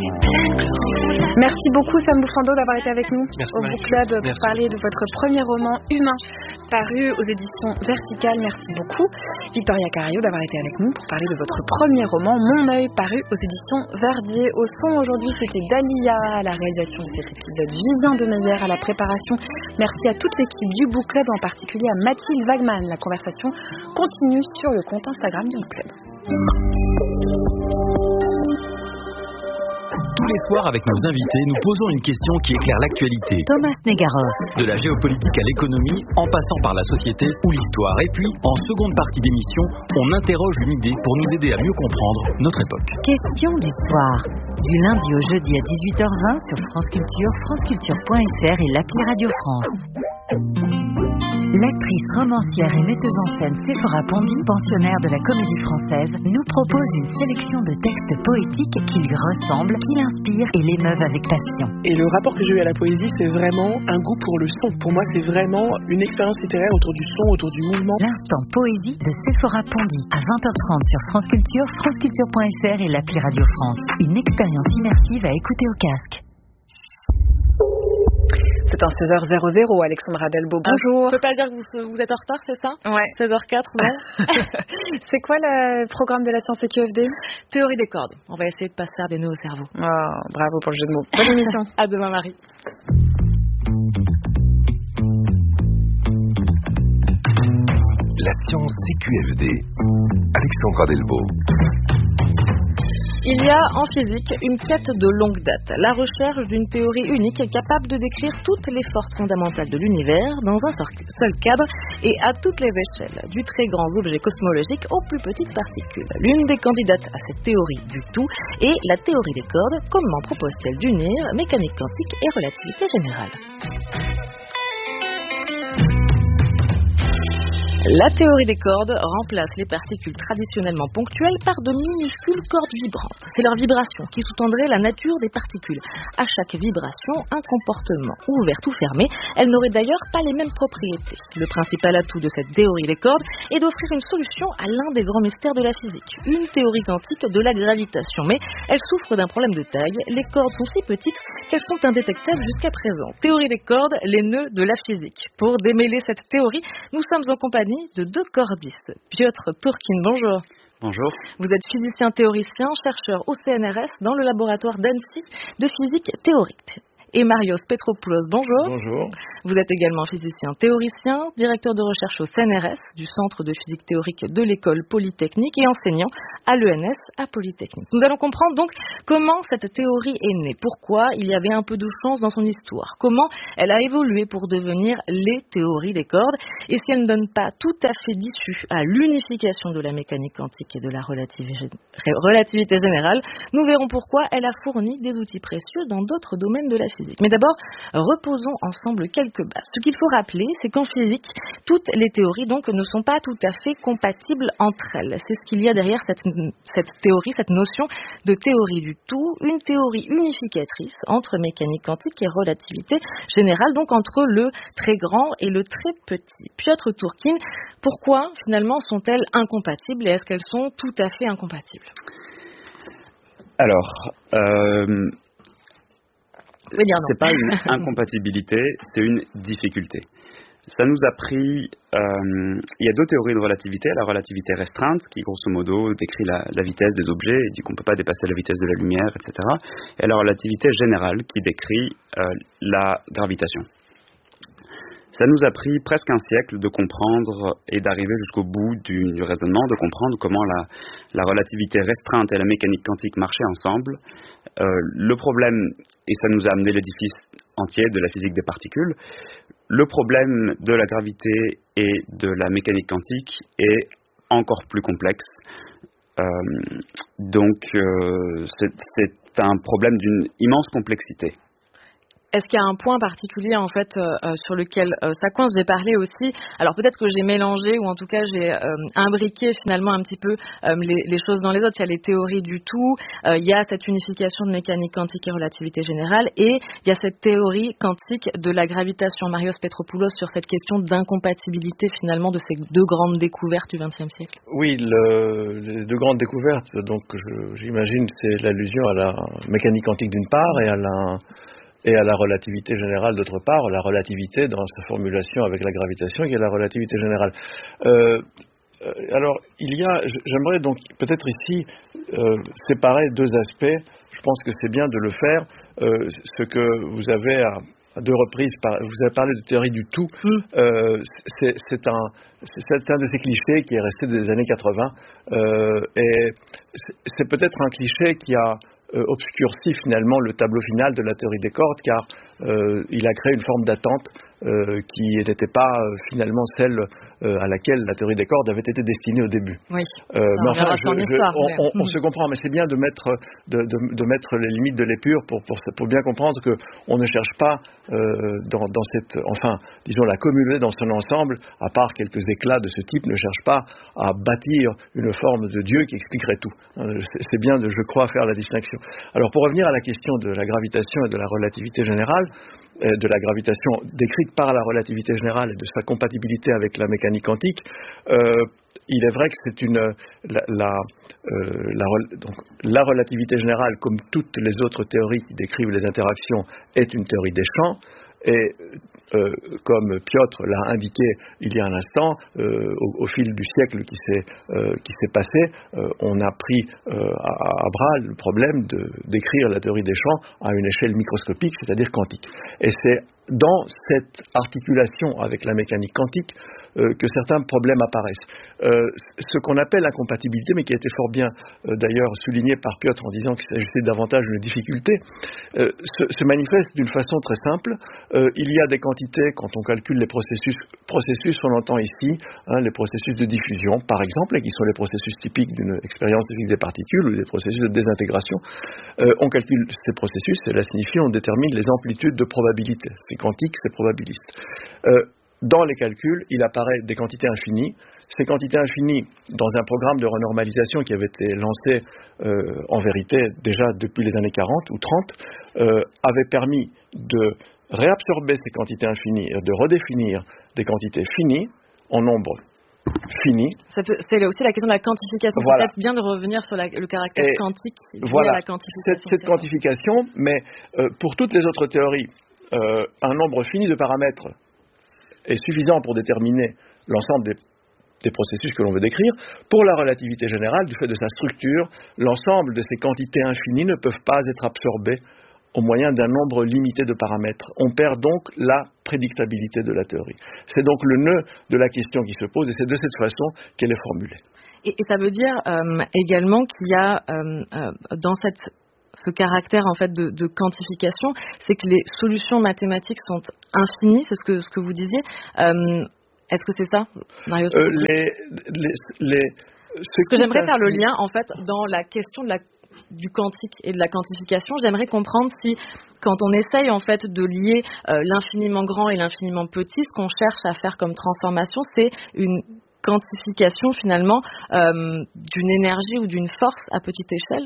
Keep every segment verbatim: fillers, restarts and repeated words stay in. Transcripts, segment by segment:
Merci beaucoup Sam Bouffando d'avoir été avec nous Merci, au Book Club pour Merci. parler de votre premier roman Humain, paru aux éditions Verticales. Merci beaucoup Victoria Carillo d'avoir été avec nous pour parler de votre premier roman Mon œil, paru aux éditions Verdier. Au son aujourd'hui c'était Dalia à la réalisation de cet épisode, Vivien de Meyer à la préparation. Merci à toute l'équipe du Book Club, en particulier à Mathilde Wagman. La conversation continue sur le compte Instagram du Book Club. Tous les soirs, avec nos invités, nous posons une question qui éclaire l'actualité. Thomas Negaroff. De la géopolitique à l'économie, en passant par la société ou l'histoire. Et puis, en seconde partie d'émission, on interroge une idée pour nous aider à mieux comprendre notre époque. Question d'histoire. Du lundi au jeudi à dix-huit heures vingt sur France Culture, franceculture point f r et l'appli Radio France. L'actrice, romancière et metteuse en scène Séphora Pondy, pensionnaire de la Comédie Française, nous propose une sélection de textes poétiques qui lui ressemblent, qui l'inspirent et l'émeuvent avec passion. Et le rapport que j'ai eu à la poésie, c'est vraiment un goût pour le son. Pour moi, c'est vraiment une expérience littéraire autour du son, autour du mouvement. L'instant poésie de Séphora Pondy à vingt heures trente sur France Culture, franceculture point f r et l'appli Radio France. Une expérience immersive à écouter au casque. C'est un seize heures zéro, Alexandra Delbo. Bonjour. On peut pas dire que vous, vous êtes en retard, c'est ça? Ouais. seize heures quatre, non? C'est quoi le programme de la science et Q F D? Théorie des cordes. On va essayer de pas se faire des nœuds au cerveau. Oh, bravo pour le jeu de mots. Bonne émission. À demain, Marie. La science et Q F D. Alexandra Delbo. Il y a en physique une quête de longue date, la recherche d'une théorie unique capable de décrire toutes les forces fondamentales de l'univers dans un seul cadre et à toutes les échelles, du très grand objet cosmologique aux plus petites particules. L'une des candidates à cette théorie du tout est la théorie des cordes. Comment propose-t-elle d'unir mécanique quantique et relativité générale ? La théorie des cordes remplace les particules traditionnellement ponctuelles par de minuscules cordes vibrantes. C'est leur vibration qui sous-tendrait la nature des particules. À chaque vibration, un comportement ouvert ou fermé. Elle n'aurait d'ailleurs pas les mêmes propriétés. Le principal atout de cette théorie des cordes est d'offrir une solution à l'un des grands mystères de la physique, une théorie quantique de la gravitation. Mais elle souffre d'un problème de taille. Les cordes sont si petites qu'elles sont indétectables jusqu'à présent. Théorie des cordes, les nœuds de la physique. Pour démêler cette théorie, nous sommes en compagnie de deux cordistes. Piotr Turkin, bonjour. Bonjour. Vous êtes physicien théoricien, chercheur au C N R S dans le laboratoire d'Annecy de physique théorique. Et Marios Petropoulos, bonjour. Bonjour. Vous êtes également physicien théoricien, directeur de recherche au C N R S du Centre de physique théorique de l'École Polytechnique et enseignant à l'E N S à Polytechnique. Nous allons comprendre donc comment cette théorie est née, pourquoi il y avait un peu de chance dans son histoire, comment elle a évolué pour devenir les théories des cordes, et si elle ne donne pas tout à fait d'issue à l'unification de la mécanique quantique et de la relativité générale, nous verrons pourquoi elle a fourni des outils précieux dans d'autres domaines de la physique. Mais d'abord, reposons ensemble quelques bases. Ce qu'il faut rappeler, c'est qu'en physique, toutes les théories donc ne sont pas tout à fait compatibles entre elles. C'est ce qu'il y a derrière cette, cette théorie, cette notion de théorie du tout, une théorie unificatrice entre mécanique quantique et relativité générale, donc entre le très grand et le très petit. Piotr Turkin, pourquoi finalement sont-elles incompatibles et est-ce qu'elles sont tout à fait incompatibles? Alors, euh, c'est non. pas une incompatibilité, c'est une difficulté. Ça nous a pris... Euh, il y a deux théories de relativité. La relativité restreinte, qui grosso modo décrit la, la vitesse des objets et dit qu'on ne peut pas dépasser la vitesse de la lumière, et cetera. Et la relativité générale, qui décrit euh, la gravitation. Ça nous a pris presque un siècle de comprendre et d'arriver jusqu'au bout du, du raisonnement, de comprendre comment la, la relativité restreinte et la mécanique quantique marchaient ensemble. Euh, le problème, et ça nous a amené l'édifice entier de la physique des particules, le problème de la gravité et de la mécanique quantique est encore plus complexe. Euh, donc, euh, c'est, c'est un problème d'une immense complexité. est-ce qu'il y a un point particulier en fait euh, sur lequel euh, ça coince? J'ai parlé aussi, alors peut-être que j'ai mélangé ou en tout cas j'ai euh, imbriqué finalement un petit peu euh, les, les choses dans les autres. Il y a les théories du tout, euh, il y a cette unification de mécanique quantique et relativité générale, et il y a cette théorie quantique de la gravitation. Marios Petropoulos, sur cette question d'incompatibilité finalement de ces deux grandes découvertes du vingtième siècle. Oui, le, les deux grandes découvertes, donc je, j'imagine c'est l'allusion à la mécanique quantique d'une part et à la et à la relativité générale d'autre part. La relativité dans sa formulation avec la gravitation qui est la relativité générale. Euh, alors il y a, j'aimerais donc peut-être ici euh, séparer deux aspects. Je pense que c'est bien de le faire. Euh, ce que vous avez à à deux reprises, vous avez parlé de théorie du tout. Mm. Euh, c'est, c'est, un, c'est un de ces clichés qui est resté des années quatre-vingts. Euh, et c'est, c'est peut-être un cliché qui a euh, obscurci finalement le tableau final de la théorie des cordes, car euh, il a créé une forme d'attente euh, qui n'était pas euh, finalement celle euh, à laquelle la théorie des cordes avait été destinée au début. Oui. Euh, mais enfin, je, je, histoire, on, mais... on, on se comprend, mais c'est bien de mettre, de, de, de mettre les limites de l'épure pour, pour, pour bien comprendre qu'on ne cherche pas euh, dans, dans cette, enfin, disons la communauté dans son ensemble, à part quelques éclats de ce type, ne cherche pas à bâtir une forme de Dieu qui expliquerait tout. C'est, c'est bien de, je crois, faire la distinction. Alors pour revenir à la question de la gravitation et de la relativité générale, euh, de la gravitation décrite par la relativité générale et de sa compatibilité avec la mécanique quantique, euh, il est vrai que c'est une la, la, euh, la, donc, la relativité générale, comme toutes les autres théories qui décrivent les interactions, est une théorie des champs. Et euh, comme Piotr l'a indiqué il y a un instant, euh, au, au fil du siècle qui s'est, euh, qui s'est passé, euh, on a pris euh, à, à bras le problème de, d'écrire la théorie des champs à une échelle microscopique, c'est-à-dire quantique. Et c'est dans cette articulation avec la mécanique quantique euh, que certains problèmes apparaissent. Euh, ce qu'on appelle l'incompatibilité, mais qui a été fort bien euh, d'ailleurs souligné par Piotr en disant qu'il s'agissait davantage d'une difficulté, euh, se, se manifeste d'une façon très simple. Euh, il y a des quantités, quand on calcule les processus, processus on entend ici hein, les processus de diffusion, par exemple, et qui sont les processus typiques d'une expérience de physique des particules ou des processus de désintégration. Euh, on calcule ces processus, cela signifie on détermine les amplitudes de probabilité. C'est quantique, c'est probabiliste. Euh, dans les calculs, il apparaît des quantités infinies. Ces quantités infinies, dans un programme de renormalisation qui avait été lancé euh, en vérité déjà depuis les années quarante ou trente, euh, avaient permis de réabsorber ces quantités infinies et de redéfinir des quantités finies en nombre fini. C'est, c'est aussi la question de la quantification. Voilà. C'est peut-être bien de revenir sur la, le caractère et quantique lié voilà. à la quantification. Cette, cette quantification, mais euh, pour toutes les autres théories, euh, un nombre fini de paramètres est suffisant pour déterminer l'ensemble des, des processus que l'on veut décrire. Pour la relativité générale, du fait de sa structure, l'ensemble de ces quantités infinies ne peuvent pas être absorbées au moyen d'un nombre limité de paramètres. On perd donc la prédictabilité de la théorie. C'est donc le nœud de la question qui se pose et c'est de cette façon qu'elle est formulée. Et, et ça veut dire euh, également qu'il y a euh, euh, dans cette, ce caractère en fait de, de quantification, c'est que les solutions mathématiques sont infinies, c'est ce que, ce que vous disiez. Euh, est-ce que c'est ça, Marios? euh, les, les, les, Parce que j'aimerais faire le lien en fait dans la question de la du quantique et de la quantification. J'aimerais comprendre si, quand on essaye en fait de lier euh, l'infiniment grand et l'infiniment petit, ce qu'on cherche à faire comme transformation, c'est une quantification finalement euh, d'une énergie ou d'une force à petite échelle.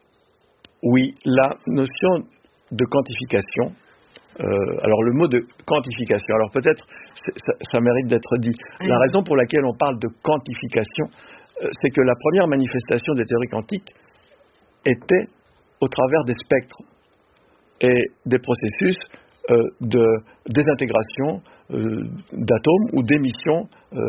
Oui, la notion de quantification, euh, alors le mot de quantification, alors peut-être ça, ça mérite d'être dit. Oui. La raison pour laquelle on parle de quantification, euh, c'est que la première manifestation des théories quantiques était au travers des spectres et des processus euh, de désintégration euh, d'atomes ou d'émission euh,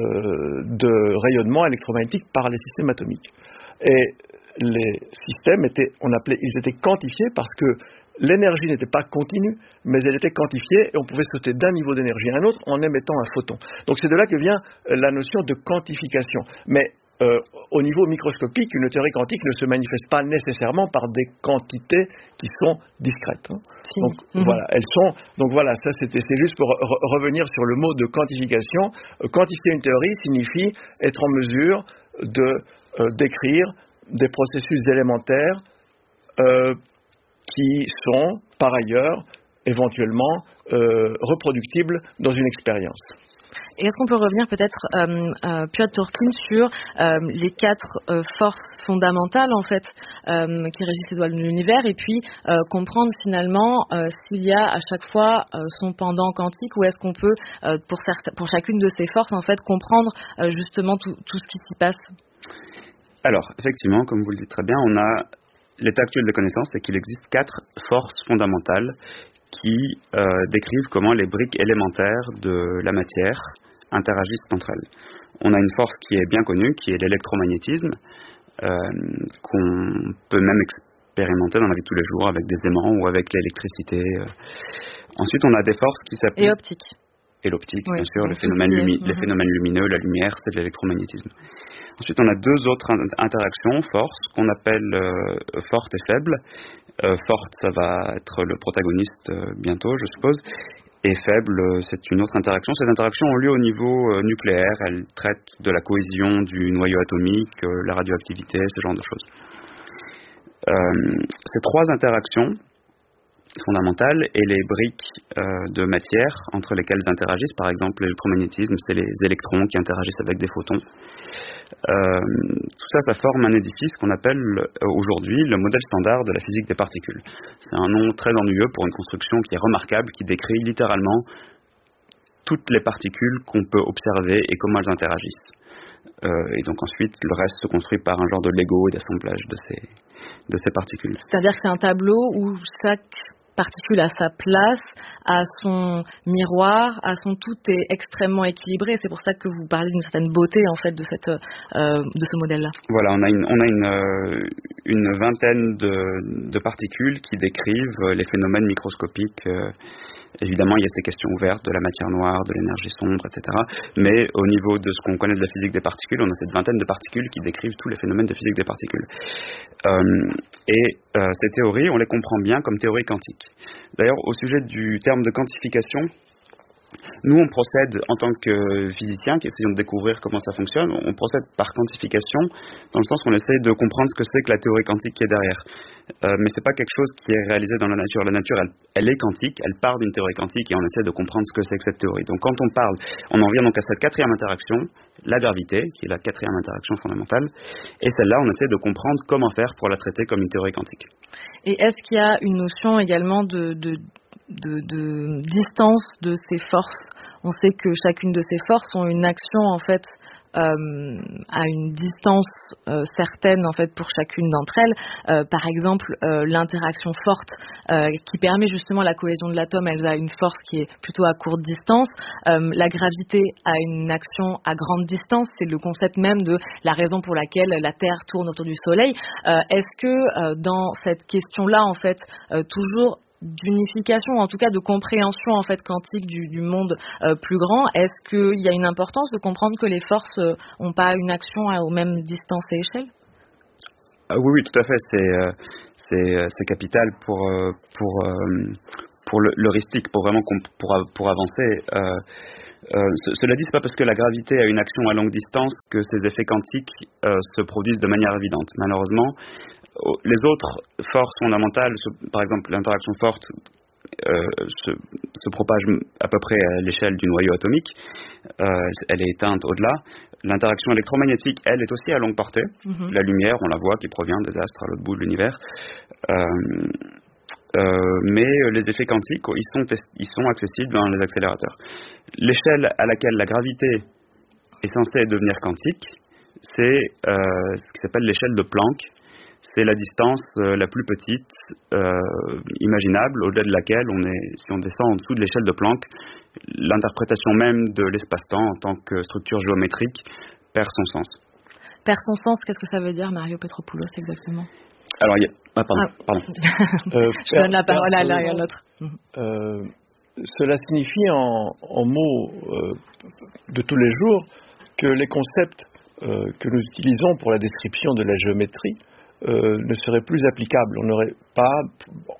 de rayonnement électromagnétique par les systèmes atomiques. Et les systèmes étaient, on appelait, ils étaient quantifiés parce que l'énergie n'était pas continue, mais elle était quantifiée et on pouvait sauter d'un niveau d'énergie à un autre en émettant un photon. Donc c'est de là que vient la notion de quantification. Mais Euh, au niveau microscopique, une théorie quantique ne se manifeste pas nécessairement par des quantités qui sont discrètes. Hein. Donc mm-hmm. voilà, elles sont. Donc voilà, ça c'était c'est juste pour re- revenir sur le mot de quantification. Euh, quantifier une théorie signifie être en mesure de euh, décrire des processus élémentaires euh, qui sont par ailleurs éventuellement euh, reproductibles dans une expérience. Et est-ce qu'on peut revenir peut-être, euh, euh, Piotr Turkin, sur euh, les quatre euh, forces fondamentales en fait euh, qui régissent les lois de l'univers, et puis euh, comprendre finalement euh, s'il y a à chaque fois euh, son pendant quantique, ou est-ce qu'on peut euh, pour, certes, pour chacune de ces forces en fait comprendre euh, justement tout, tout ce qui s'y passe? Alors effectivement, comme vous le dites très bien, on a l'état actuel des connaissances, c'est qu'il existe quatre forces fondamentales qui euh, décrivent comment les briques élémentaires de la matière interagissent entre elles. On a une force qui est bien connue, qui est l'électromagnétisme, euh, qu'on peut même expérimenter dans la vie de tous les jours avec des aimants ou avec l'électricité. Ensuite, on a des forces qui s'appellent... Et optique. Et l'optique, oui, bien sûr, les tout phénomènes, lumi- mm-hmm. les phénomènes lumineux, la lumière, c'est de l'électromagnétisme. Ensuite, on a deux autres in- interactions, forces, qu'on appelle euh, fortes et faibles. Euh, forte, ça va être le protagoniste euh, bientôt, je suppose. Et faible, euh, c'est une autre interaction. Ces interactions ont lieu au niveau euh, nucléaire. Elles traitent de la cohésion du noyau atomique, euh, la radioactivité, ce genre de choses. Euh, ces trois interactions fondamentales et les briques euh, de matière entre lesquelles elles interagissent, par exemple l'électromagnétisme, c'est les électrons qui interagissent avec des photons. Euh, tout ça, ça forme un édifice qu'on appelle euh, aujourd'hui le modèle standard de la physique des particules. C'est un nom très ennuyeux pour une construction qui est remarquable, qui décrit littéralement toutes les particules qu'on peut observer et comment elles interagissent. Euh, et donc ensuite, le reste se construit par un genre de Lego et d'assemblage de ces, de ces particules. C'est-à-dire que c'est un tableau où chaque particule à sa place, à son miroir, à son tout est extrêmement équilibré. C'est pour ça que vous parlez d'une certaine beauté en fait de cette euh, de ce modèle-là. Voilà, on a une on a une euh, une vingtaine de, de particules qui décrivent les phénomènes microscopiques. Euh, Évidemment, il y a ces questions ouvertes de la matière noire, de l'énergie sombre, et cetera. Mais au niveau de ce qu'on connaît de la physique des particules, on a cette vingtaine de particules qui décrivent tous les phénomènes de physique des particules. Euh, et euh, ces théories, on les comprend bien comme théories quantiques. D'ailleurs, au sujet du terme de quantification, nous, on procède en tant que physiciens qui essayons de découvrir comment ça fonctionne, on procède par quantification, dans le sens qu'on essaie de comprendre ce que c'est que la théorie quantique qui est derrière. Euh, mais c'est pas quelque chose qui est réalisé dans la nature. La nature, elle, elle est quantique, elle part d'une théorie quantique et on essaie de comprendre ce que c'est que cette théorie. Donc quand on parle, on en vient donc à cette quatrième interaction, la gravité, qui est la quatrième interaction fondamentale, et celle-là, on essaie de comprendre comment faire pour la traiter comme une théorie quantique. Et est-ce qu'il y a une notion également de... de... De, de distance de ces forces? On sait que chacune de ces forces ont une action en fait euh, à une distance euh, certaine en fait pour chacune d'entre elles. Euh, par exemple, euh, l'interaction forte euh, qui permet justement la cohésion de l'atome, elle a une force qui est plutôt à courte distance. Euh, la gravité a une action à grande distance. C'est le concept même de la raison pour laquelle la Terre tourne autour du Soleil. Euh, est-ce que euh, dans cette question-là en fait euh, toujours d'unification, en tout cas de compréhension en fait quantique du, du monde euh, plus grand, est-ce qu'il y a une importance de comprendre que les forces n'ont euh, pas une action à, aux mêmes distances et échelles? Ah, oui, oui, tout à fait. C'est, euh, c'est, c'est capital pour, euh, pour, euh, pour le, l'heuristique, pour vraiment pour, pour avancer. Euh, euh, cela dit, c'est pas parce que la gravité a une action à longue distance que ces effets quantiques euh, se produisent de manière évidente. Malheureusement, les autres forces fondamentales, par exemple l'interaction forte, euh, se, se propage à peu près à l'échelle du noyau atomique, euh, elle est éteinte au-delà. L'interaction électromagnétique, elle, est aussi à longue portée. Mm-hmm. La lumière, on la voit, qui provient des astres à l'autre bout de l'univers. Euh, euh, mais les effets quantiques, ils sont, ils sont accessibles dans les accélérateurs. L'échelle à laquelle la gravité est censée devenir quantique, c'est euh, ce qui s'appelle l'échelle de Planck. C'est la distance euh, la plus petite euh, imaginable, au-delà de laquelle, on est, si on descend en dessous de l'échelle de Planck, l'interprétation même de l'espace-temps en tant que structure géométrique perd son sens. Perd son sens, qu'est-ce que ça veut dire, Mario Petropoulos, exactement? Alors, il y a... Ah, pardon. Ah. pardon. euh, Je donne la parole à l'un et à l'autre. Euh, cela signifie en, en mots euh, de tous les jours que les concepts euh, que nous utilisons pour la description de la géométrie Euh, ne serait plus applicable. On n'aurait pas,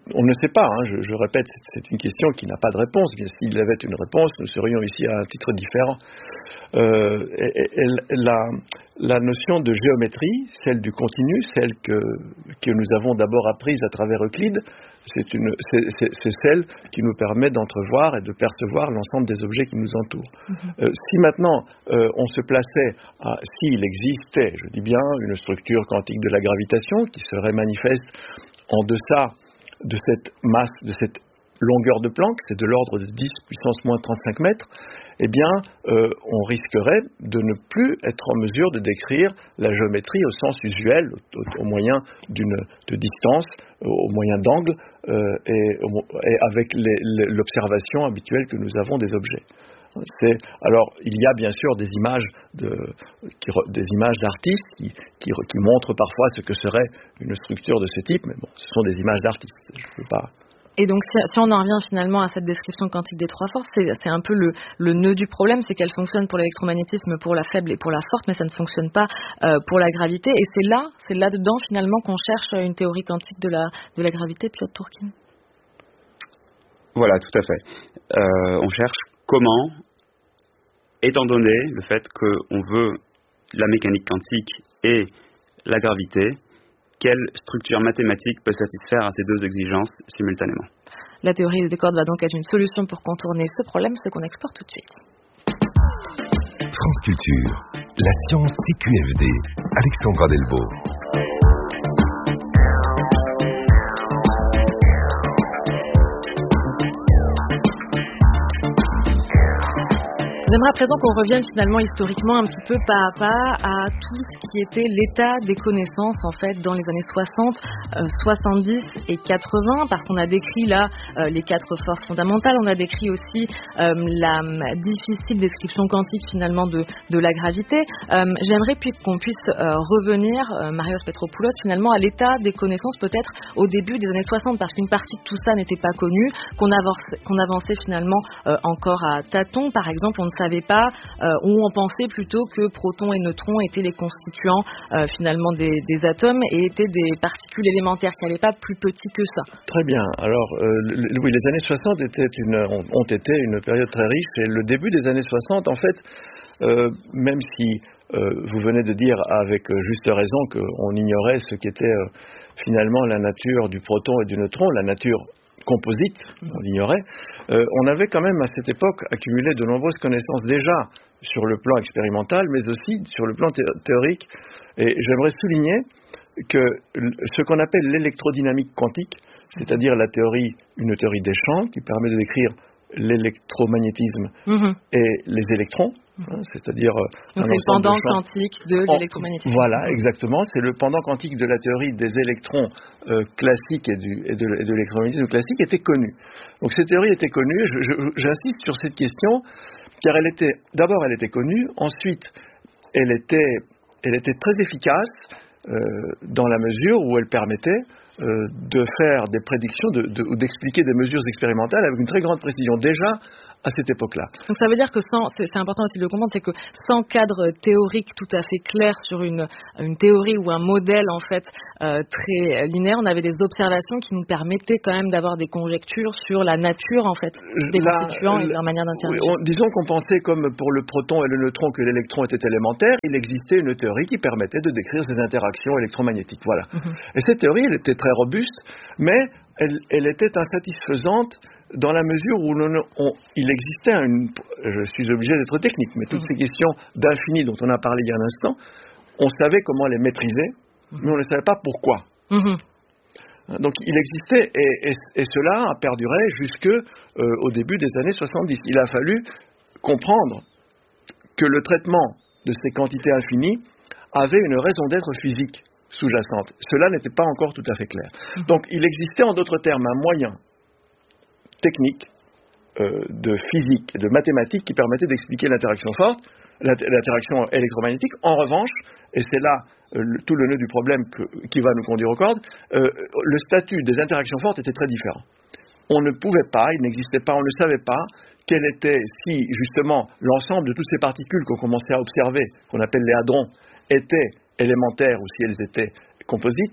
on ne sait pas, hein, je, je répète, c'est, c'est une question qui n'a pas de réponse. Bien, s'il y avait une réponse, nous serions ici à un titre différent. Euh, et, et, et la, la notion de géométrie, celle du continu, celle que, que nous avons d'abord apprise à travers Euclide, c'est, une, c'est, c'est, c'est celle qui nous permet d'entrevoir et de percevoir l'ensemble des objets qui nous entourent. Mm-hmm. Euh, si maintenant euh, on se plaçait à, s'il existait, je dis bien, une structure quantique de la gravitation qui serait manifeste en deçà de cette masse, de cette longueur de Planck, c'est de l'ordre de dix puissance moins trente-cinq mètres, eh bien, euh, on risquerait de ne plus être en mesure de décrire la géométrie au sens usuel, au, au moyen d'une de distance, au moyen d'angle, euh, et, et avec les, les, l'observation habituelle que nous avons des objets. C'est, alors, il y a bien sûr des images, de, qui, des images d'artistes qui, qui, qui montrent parfois ce que serait une structure de ce type, mais bon, ce sont des images d'artistes. Je ne peux pas. Et donc, si, si on en revient finalement à cette description quantique des trois forces, c'est, c'est un peu le, le nœud du problème, c'est qu'elle fonctionne pour l'électromagnétisme, pour la faible et pour la forte, mais ça ne fonctionne pas euh, pour la gravité. Et c'est là, c'est là-dedans finalement qu'on cherche une théorie quantique de la, de la gravité, Piotr Tourkin. Voilà, tout à fait. Euh, on cherche comment, étant donné le fait qu'on veut la mécanique quantique et la gravité, quelle structure mathématique peut satisfaire à ces deux exigences simultanément? La théorie des cordes va donc être une solution pour contourner ce problème, ce qu'on explore tout de suite. France Culture, la science C Q F D, Alexandra Delbo. J'aimerais à présent qu'on revienne finalement historiquement un petit peu pas à pas à tout ce qui était l'état des connaissances en fait dans les années soixante, euh, soixante-dix et quatre-vingts, parce qu'on a décrit là euh, les quatre forces fondamentales, on a décrit aussi euh, la euh, difficile description quantique finalement de, de la gravité. Euh, j'aimerais puis qu'on puisse euh, revenir, euh, Marios Petropoulos, finalement à l'état des connaissances peut-être au début des années soixante, parce qu'une partie de tout ça n'était pas connue, qu'on avançait, qu'on avançait finalement euh, encore à tâtons. Par exemple, on ne savait pas, euh, ou on pensait plutôt que protons et neutrons étaient les constituants euh, finalement des, des atomes et étaient des particules élémentaires qui n'avaient pas plus petits que ça. Très bien. Alors, euh, le, oui, les années soixante étaient une, ont, ont été une période très riche, et le début des années soixante, en fait, euh, même si euh, vous venez de dire avec juste raison qu'on ignorait ce qu'était euh, finalement la nature du proton et du neutron, la nature composite, on l'ignorait, euh, on avait quand même à cette époque accumulé de nombreuses connaissances déjà sur le plan expérimental, mais aussi sur le plan thé- théorique. Et j'aimerais souligner que ce qu'on appelle l'électrodynamique quantique, c'est-à-dire la théorie, une théorie des champs qui permet de décrire l'électromagnétisme mmh. et les électrons, hein, c'est-à-dire donc c'est le pendant quantique de l'électromagnétisme. Voilà, exactement, c'est le pendant quantique de la théorie des électrons euh, classiques et, du, et, de, et de l'électromagnétisme classique était connue. Donc cette théorie était connue, je, je, j'insiste sur cette question, car elle était, d'abord elle était connue, ensuite elle était, elle était très efficace euh, dans la mesure où elle permettait Euh, de faire des prédictions de, de, ou d'expliquer des mesures expérimentales avec une très grande précision, déjà à cette époque-là. Donc ça veut dire que sans, c'est, c'est important aussi de le comprendre, c'est que sans cadre théorique tout à fait clair sur une, une théorie ou un modèle en fait euh, très linéaire, on avait des observations qui nous permettaient quand même d'avoir des conjectures sur la nature en fait des la, constituants la, et leur manière d'interagir. Oui, on, disons qu'on pensait comme pour le proton et le neutron que l'électron était élémentaire, il existait une théorie qui permettait de décrire ces interactions électromagnétiques. Voilà. Mm-hmm. Et cette théorie, elle était très robuste, mais elle, elle était insatisfaisante dans la mesure où on, on, il existait une, je suis obligé d'être technique, mais toutes mmh. ces questions d'infini dont on a parlé il y a un instant, on savait comment les maîtriser, mmh. mais on ne savait pas pourquoi. Mmh. Donc il existait, et, et, et cela a perduré jusqu'au euh, début des années soixante-dix. Il a fallu comprendre que le traitement de ces quantités infinies avait une raison d'être physique sous-jacente. Cela n'était pas encore tout à fait clair. Mmh. Donc il existait en d'autres termes un moyen technique euh, de physique et de mathématiques qui permettait d'expliquer l'interaction forte, l'interaction électromagnétique. En revanche, et c'est là euh, le, tout le nœud du problème que, qui va nous conduire aux cordes, euh, le statut des interactions fortes était très différent. On ne pouvait pas, il n'existait pas, on ne savait pas quel était, si justement l'ensemble de toutes ces particules qu'on commençait à observer, qu'on appelle les hadrons, étaient élémentaires ou si elles étaient composites,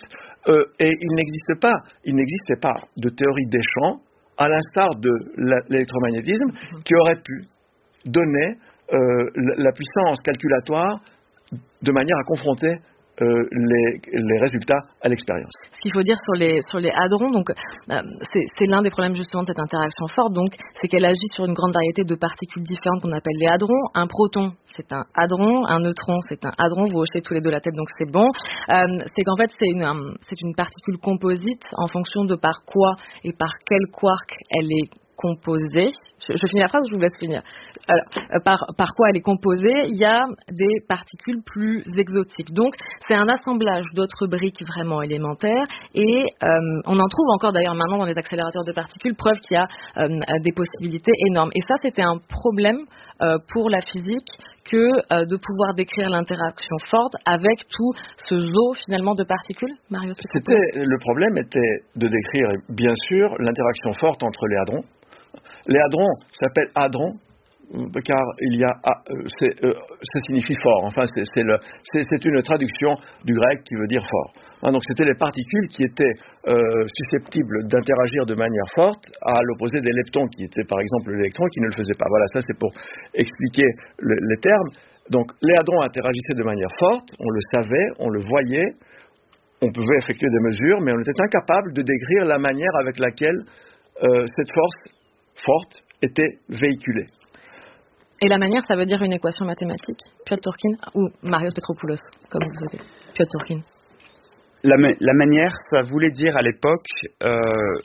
euh, et il n'existe pas, il n'existait pas de théorie des champs, à l'instar de la, l'électromagnétisme, mmh. qui aurait pu donner euh, la, la puissance calculatoire de manière à confronter Euh, les, les résultats à l'expérience. Ce qu'il faut dire sur les, sur les hadrons, donc, euh, c'est, c'est l'un des problèmes justement de cette interaction forte, donc, c'est qu'elle agit sur une grande variété de particules différentes qu'on appelle les hadrons. Un proton, c'est un hadron, un neutron, c'est un hadron, vous hochez tous les deux la tête, donc c'est bon. Euh, c'est qu'en fait, c'est une, un, c'est une particule composite en fonction de par quoi et par quel quark elle est composée. Je, je finis la phrase ou je vous laisse finir. Alors, par, par quoi elle est composée, il y a des particules plus exotiques. Donc, c'est un assemblage d'autres briques vraiment élémentaires et euh, on en trouve encore d'ailleurs maintenant dans les accélérateurs de particules, preuve qu'il y a euh, des possibilités énormes. Et ça, c'était un problème euh, pour la physique que euh, de pouvoir décrire l'interaction forte avec tout ce zoo finalement de particules. Mario, c'était, le problème était de décrire bien sûr l'interaction forte entre les hadrons. Les hadrons s'appellent hadrons car il y a, c'est, euh, ça signifie fort. Enfin, c'est, c'est, le, c'est, c'est une traduction du grec qui veut dire fort. Hein, donc, c'était les particules qui étaient euh, susceptibles d'interagir de manière forte, à l'opposé des leptons, qui étaient par exemple l'électron, qui ne le faisait pas. Voilà, ça c'est pour expliquer le, les termes. Donc, les hadrons interagissaient de manière forte. On le savait, on le voyait. On pouvait effectuer des mesures, mais on était incapable de décrire la manière avec laquelle euh, cette force forte était véhiculée. Et la manière, ça veut dire une équation mathématique, Piotr Turkin, ou Marios Petropoulos, comme vous savez, Piotr Turkin. La, ma- la manière, ça voulait dire à l'époque euh,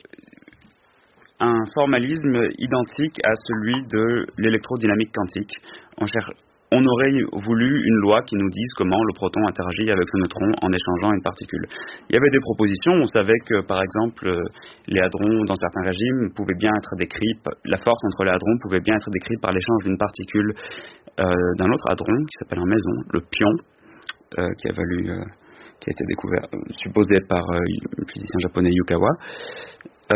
un formalisme identique à celui de l'électrodynamique quantique. On cherche... On aurait voulu une loi qui nous dise comment le proton interagit avec le neutron en échangeant une particule. Il y avait des propositions, on savait que par exemple les hadrons dans certains régimes pouvaient bien être décrits, la force entre les hadrons pouvait bien être décrite par l'échange d'une particule euh, d'un autre hadron qui s'appelle en maison, le pion, euh, qui a valu, euh, qui a été découvert, euh, supposé par euh, le physicien japonais Yukawa. Euh,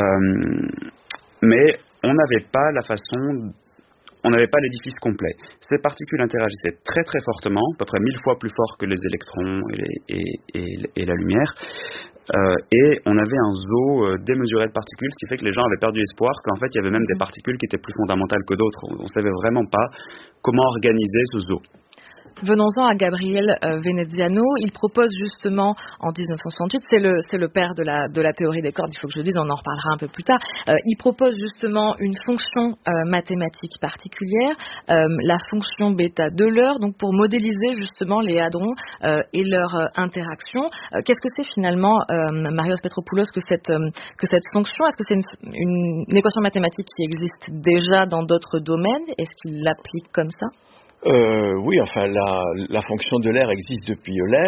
mais on n'avait pas la façon On n'avait pas l'édifice complet. Ces particules interagissaient très très fortement, à peu près mille fois plus fort que les électrons et, les, et, et, et la lumière. Euh, et on avait un zoo euh, démesuré de particules, ce qui fait que les gens avaient perdu espoir qu'en fait il y avait même des particules qui étaient plus fondamentales que d'autres. On ne savait vraiment pas comment organiser ce zoo. Venons-en à Gabriel euh, Veneziano. Il propose justement en dix-neuf cent soixante-huit, c'est le, c'est le père de la, de la théorie des cordes, il faut que je le dise, on en reparlera un peu plus tard. Euh, il propose justement une fonction euh, mathématique particulière, euh, la fonction bêta d'Euler, donc pour modéliser justement les hadrons euh, et leur euh, interaction. Euh, qu'est-ce que c'est finalement, euh, Marios Petropoulos, que cette, euh, que cette fonction? Est-ce que c'est une, une, une équation mathématique qui existe déjà dans d'autres domaines? Est-ce qu'il l'applique comme ça? Euh, oui, enfin, la, la fonction de l'air existe depuis Euler.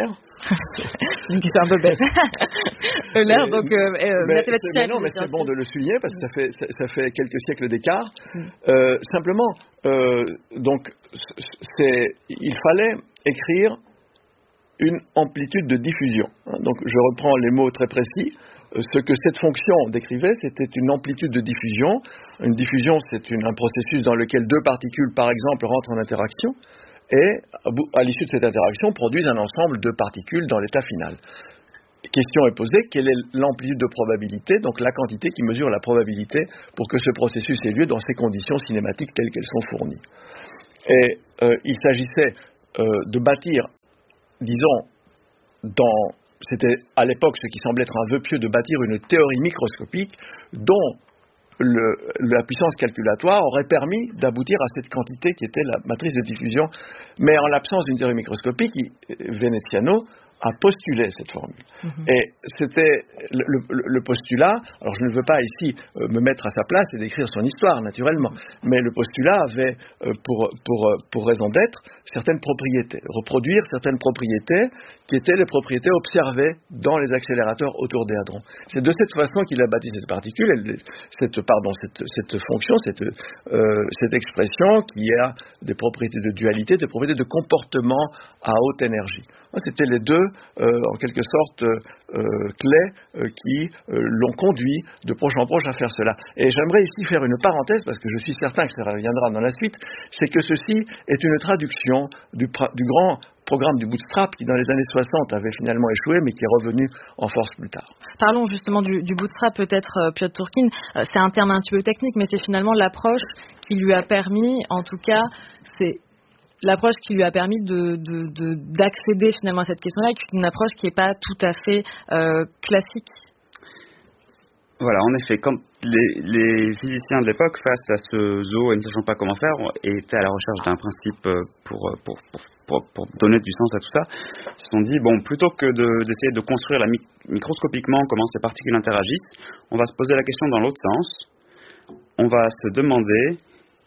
C'est un peu bête. Euler, mais, donc, euh, euh, mais, mathématicien. Mais non, mais c'est bon de le souligner parce que ça fait, ça, ça fait quelques siècles d'écart. Mm. Euh, simplement, euh, donc, c'est, il fallait écrire une amplitude de diffusion. Donc, je reprends les mots très précis. Ce que cette fonction décrivait, c'était une amplitude de diffusion. Une diffusion, c'est une, un processus dans lequel deux particules, par exemple, rentrent en interaction et, à l'issue de cette interaction, produisent un ensemble de particules dans l'état final. La question est posée, quelle est l'amplitude de probabilité, donc la quantité qui mesure la probabilité pour que ce processus ait lieu dans ces conditions cinématiques telles qu'elles sont fournies. Et euh, il s'agissait euh, de bâtir, disons, dans... C'était à l'époque ce qui semblait être un vœu pieux de bâtir une théorie microscopique dont le, la puissance calculatoire aurait permis d'aboutir à cette quantité qui était la matrice de diffusion. Mais en l'absence d'une théorie microscopique, Veneziano a postulé cette formule. Mm-hmm. Et c'était le, le, le postulat, alors je ne veux pas ici euh, me mettre à sa place et décrire son histoire, naturellement, mais le postulat avait euh, pour, pour, pour raison d'être certaines propriétés, reproduire certaines propriétés qui étaient les propriétés observées dans les accélérateurs autour des hadrons. C'est de cette façon qu'il a bâti cette particule, elle, cette, pardon, cette, cette fonction, cette, euh, cette expression qui a des propriétés de dualité, des propriétés de comportement à haute énergie. C'était les deux euh, en quelque sorte euh, clés euh, qui euh, l'ont conduit de proche en proche à faire cela. Et j'aimerais ici faire une parenthèse, parce que je suis certain que ça reviendra dans la suite, c'est que ceci est une traduction du, du grand programme du bootstrap qui dans les années soixante avait finalement échoué mais qui est revenu en force plus tard. Parlons justement du, du bootstrap peut-être, euh, Piotr Turkin, euh, c'est un terme un petit peu technique mais c'est finalement l'approche qui lui a permis, en tout cas c'est l'approche qui lui a permis de, de, de, d'accéder finalement à cette question-là, qui est une approche qui n'est pas tout à fait euh, classique. Voilà, en effet, quand les, les physiciens de l'époque, face à ce zoo et ne sachant pas comment faire, étaient à la recherche d'un principe pour, pour, pour, pour, pour donner du sens à tout ça, ils se sont dit, bon, plutôt que de, d'essayer de construire la, microscopiquement comment ces particules interagissent, on va se poser la question dans l'autre sens. On va se demander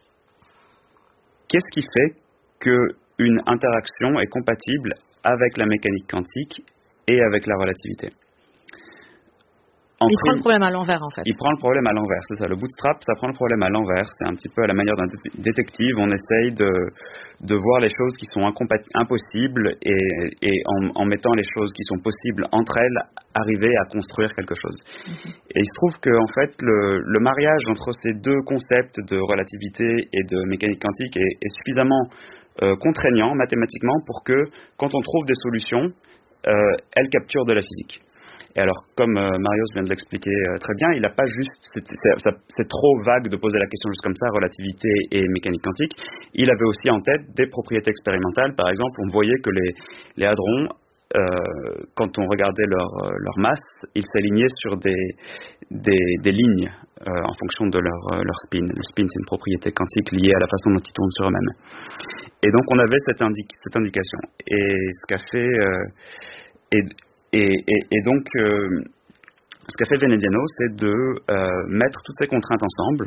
qu'est-ce qui fait qu'une interaction est compatible avec la mécanique quantique et avec la relativité. En il prend le problème à l'envers, en fait. Il prend le problème à l'envers, c'est ça. Le bootstrap, ça prend le problème à l'envers. C'est un petit peu à la manière d'un détective. On essaye de, de voir les choses qui sont impossibles et, et en, en mettant les choses qui sont possibles entre elles, arriver à construire quelque chose. Mm-hmm. Et il se trouve que, en fait, le, le mariage entre ces deux concepts de relativité et de mécanique quantique est, est suffisamment euh, contraignant mathématiquement pour que, quand on trouve des solutions, euh, elles capturent de la physique. Et alors, comme euh, Marios vient de l'expliquer euh, très bien, il n'a pas juste, c'est, c'est, c'est trop vague de poser la question juste comme ça, relativité et mécanique quantique. Il avait aussi en tête des propriétés expérimentales. Par exemple, on voyait que les, les hadrons, euh, quand on regardait leur, leur masse, ils s'alignaient sur des, des, des lignes euh, en fonction de leur, leur spin. Le spin, c'est une propriété quantique liée à la façon dont ils tournent sur eux-mêmes. Et donc, on avait cette, indi- cette indication. Et ce qu'a fait... Euh, et, Et, et, et donc, euh, ce qu'a fait Veneziano, c'est de euh, mettre toutes ces contraintes ensemble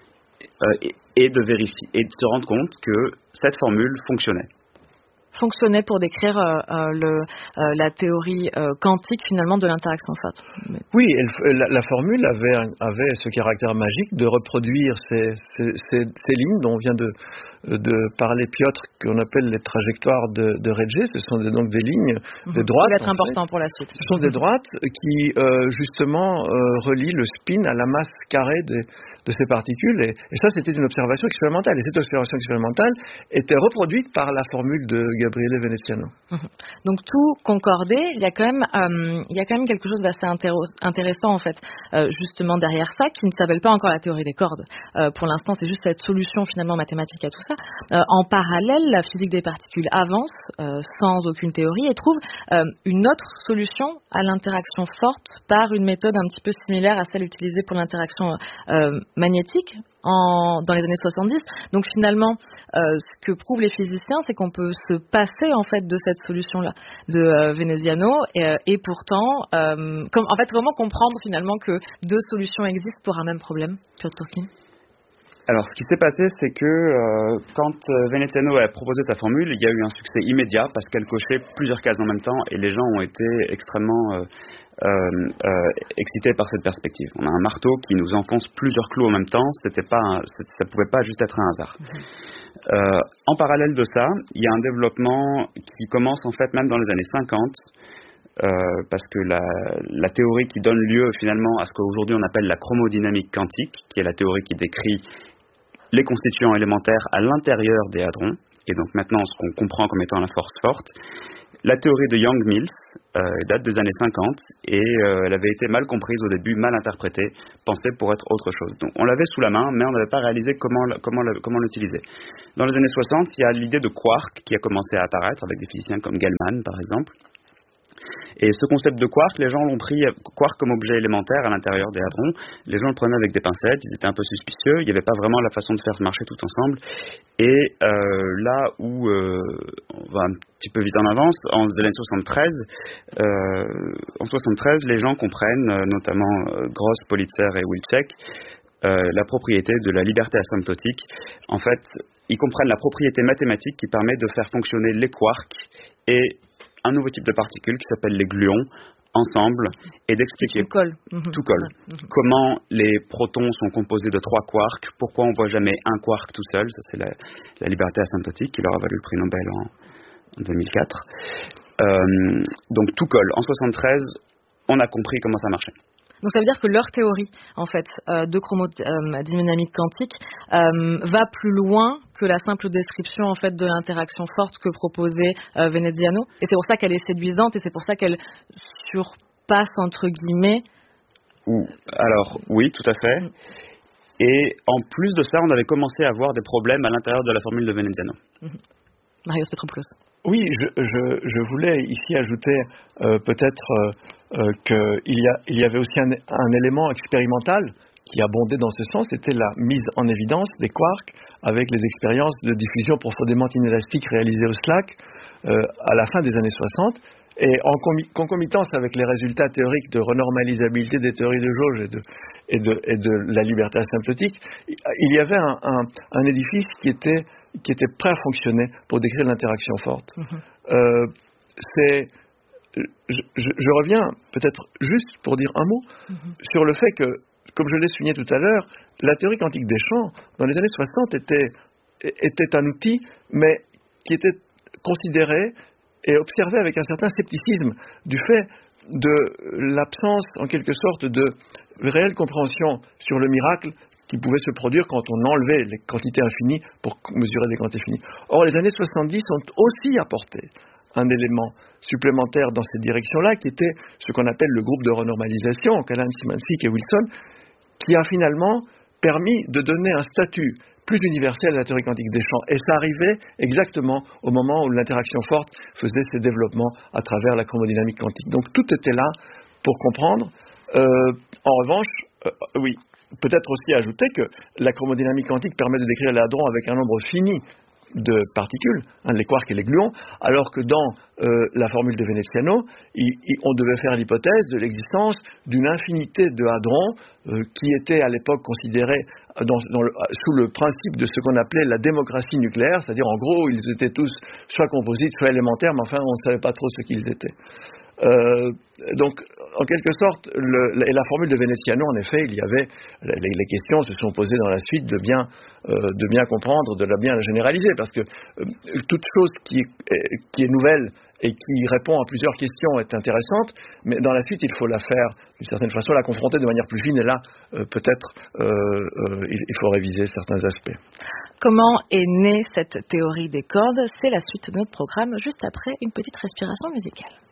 euh, et, et de vérifier et de se rendre compte que cette formule fonctionnait. Fonctionnait pour décrire euh, euh, le, euh, la théorie euh, quantique finalement de l'interaction forte. Mais... Oui, elle, la, la formule avait, avait ce caractère magique de reproduire ces, ces, ces, ces lignes dont vient de, de parler Piotr, qu'on appelle les trajectoires de, de Regge. Ce sont des, donc des lignes, mmh. des droites. Ça va être important fait. Pour la suite. Ce sont des droites qui euh, justement euh, relient le spin à la masse carrée des de ces particules, et, et ça c'était une observation expérimentale, et cette observation expérimentale était reproduite par la formule de Gabriele Veneziano. Mmh. Donc tout concordé, il y a quand même, euh, il y a quand même quelque chose d'assez intéro- intéressant en fait, euh, justement derrière ça, qui ne s'appelle pas encore la théorie des cordes. Euh, pour l'instant, c'est juste cette solution finalement mathématique à tout ça. Euh, en parallèle, la physique des particules avance euh, sans aucune théorie et trouve euh, une autre solution à l'interaction forte par une méthode un petit peu similaire à celle utilisée pour l'interaction euh, magnétique en, dans les années soixante-dix. Donc finalement, euh, ce que prouvent les physiciens, c'est qu'on peut se passer en fait de cette solution-là de euh, Veneziano et, euh, et pourtant, euh, comme, en fait, comment comprendre finalement que deux solutions existent pour un même problème, Piotr Turkin? Alors, ce qui s'est passé, c'est que euh, quand euh, Veneziano a proposé sa formule, il y a eu un succès immédiat parce qu'elle cochait plusieurs cases en même temps et les gens ont été extrêmement euh, euh, euh, excités par cette perspective. On a un marteau qui nous enfonce plusieurs clous en même temps, c'était pas un, ça ne pouvait pas juste être un hasard. Mm-hmm. Euh, en parallèle de ça, il y a un développement qui commence en fait même dans les années cinquante, euh, parce que la, la théorie qui donne lieu finalement à ce qu'aujourd'hui on appelle la chromodynamique quantique, qui est la théorie qui décrit les constituants élémentaires à l'intérieur des hadrons, et donc maintenant ce qu'on comprend comme étant la force forte. La théorie de Young-Mills euh, date des années cinquante et euh, elle avait été mal comprise au début, mal interprétée, pensée pour être autre chose. Donc on l'avait sous la main, mais on n'avait pas réalisé comment, comment, comment l'utiliser. Dans les années soixante, il y a l'idée de quark qui a commencé à apparaître avec des physiciens comme Gell-Mann par exemple. Et ce concept de quark, les gens l'ont pris, quark comme objet élémentaire à l'intérieur des hadrons, les gens le prenaient avec des pincettes, ils étaient un peu suspicieux, il n'y avait pas vraiment la façon de faire marcher tout ensemble. Et euh, là où, euh, on va un petit peu vite en avance, en l'année soixante-treize, euh, en soixante-treize, les gens comprennent, euh, notamment euh, Gross, Politzer et Wilczek, euh, la propriété de la liberté asymptotique. En fait, ils comprennent la propriété mathématique qui permet de faire fonctionner les quarks et un nouveau type de particules qui s'appelle les gluons ensemble et d'expliquer tout colle, mmh. tout colle. Mmh. Comment les protons sont composés de trois quarks, pourquoi on voit jamais un quark tout seul, ça c'est la, la liberté asymptotique qui leur a valu le prix Nobel en, en deux mille quatre. Euh, donc tout colle. En soixante-treize, on a compris comment ça marchait. Donc ça veut dire que leur théorie, en fait, euh, de chromodynamique quantique euh, va plus loin que la simple description, en fait, de l'interaction forte que proposait euh, Veneziano. Et c'est pour ça qu'elle est séduisante et c'est pour ça qu'elle surpasse, entre guillemets. Ou, alors, oui, tout à fait. Mm. Et en plus de ça, on avait commencé à avoir des problèmes à l'intérieur de la formule de Veneziano. Mm-hmm. Marios Petropoulos. Oui, je, je, je voulais ici ajouter euh, peut-être euh, euh, qu'il y, a, il y avait aussi un, un élément expérimental qui abondait dans ce sens, c'était la mise en évidence des quarks avec les expériences de diffusion profondément inélastique réalisées au SLAC euh, à la fin des années soixante. Et en concomitance avec les résultats théoriques de renormalisabilité des théories de jauge et de, et de, et de la liberté asymptotique, il y avait un, un, un édifice qui était, qui était prêt à fonctionner pour décrire l'interaction forte. Mm-hmm. Euh, c'est, je, je, je reviens peut-être juste pour dire un mot mm-hmm. sur le fait que, comme je l'ai souligné tout à l'heure, la théorie quantique des champs, dans les années soixante, était, était un outil, mais qui était considéré et observé avec un certain scepticisme du fait de l'absence, en quelque sorte, de réelle compréhension sur le miracle qui pouvait se produire quand on enlevait les quantités infinies pour mesurer des quantités finies. Or, les années soixante-dix ont aussi apporté un élément supplémentaire dans cette direction-là, qui était ce qu'on appelle le groupe de renormalisation, Callahan, Szymanczyk et Wilson, qui a finalement permis de donner un statut plus universel à la théorie quantique des champs. Et ça arrivait exactement au moment où l'interaction forte faisait ses développements à travers la chromodynamique quantique. Donc tout était là pour comprendre. Euh, en revanche, euh, oui, peut-être aussi ajouter que la chromodynamique quantique permet de décrire les hadrons avec un nombre fini de particules, hein, les quarks et les gluons, alors que dans euh, la formule de Veneziano, il, il, on devait faire l'hypothèse de l'existence d'une infinité de hadrons euh, qui étaient à l'époque considérés dans, dans le, sous le principe de ce qu'on appelait la démocratie nucléaire, c'est-à-dire en gros ils étaient tous soit composites, soit élémentaires, mais enfin on ne savait pas trop ce qu'ils étaient. Euh, donc, en quelque sorte, le, et la formule de Veneziano, en effet, il y avait les, les questions se sont posées dans la suite de bien, euh, de bien comprendre, de la bien la généraliser, parce que euh, toute chose qui est, qui est nouvelle et qui répond à plusieurs questions est intéressante, mais dans la suite, il faut la faire d'une certaine façon, la confronter de manière plus fine, et là, euh, peut-être, euh, euh, il, il faut réviser certains aspects. Comment est née cette théorie des cordes ? C'est la suite de notre programme, juste après une petite respiration musicale.